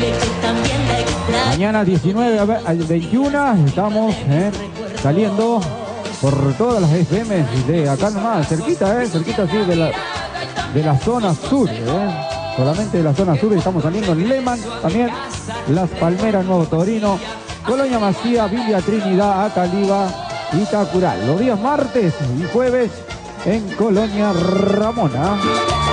Mañana 19 al 21 estamos saliendo por todas las FM de acá nomás, cerquita, cerquita sí de la zona sur, solamente de la zona sur. Estamos saliendo en Lehman, también Las Palmeras, Nuevo Torino, Colonia Macía, Villa Trinidad, Ataliva y Tacural. Los días martes y jueves en Colonia Ramona.